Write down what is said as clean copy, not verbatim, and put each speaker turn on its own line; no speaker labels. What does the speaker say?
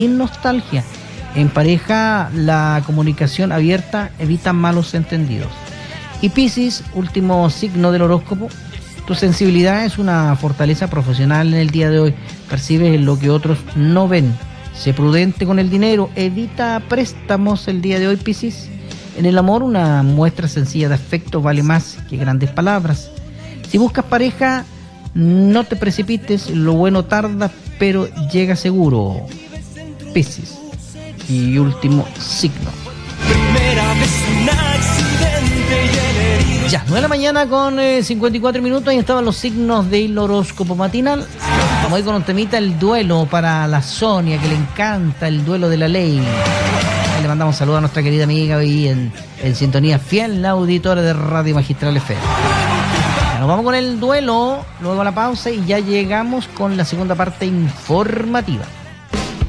sin nostalgia. En pareja, la comunicación abierta evita malos entendidos. Y Piscis, último signo del horóscopo. Tu sensibilidad es una fortaleza profesional en el día de hoy. Percibes lo que otros no ven. Sé prudente con el dinero. Evita préstamos el día de hoy, Piscis. En el amor, una muestra sencilla de afecto vale más que grandes palabras. Si buscas pareja, no te precipites. Lo bueno tarda, pero llega seguro. Piscis. Y último signo. Ya, 9 de la mañana con 54 minutos. Ahí estaban los signos del horóscopo matinal. Vamos a ir con un temita, el duelo para la Sonia, que le encanta el duelo de la ley. Ahí le mandamos saludos a nuestra querida amiga hoy en sintonía fiel, la auditora de Radio Magistral FM. Ya, nos vamos con el duelo, luego a la pausa y ya llegamos con la segunda parte informativa.